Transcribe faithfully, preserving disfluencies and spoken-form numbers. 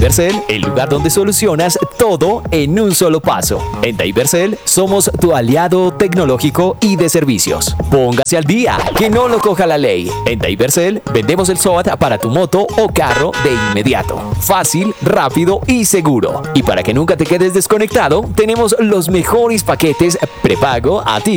Divercel, el lugar donde solucionas todo en un solo paso. En Divercel somos tu aliado tecnológico y de servicios. Póngase al día, que no lo coja la ley. En Divercel vendemos el S O A T para tu moto o carro de inmediato. Fácil, rápido y seguro. Y para que nunca te quedes desconectado, tenemos los mejores paquetes prepago a ti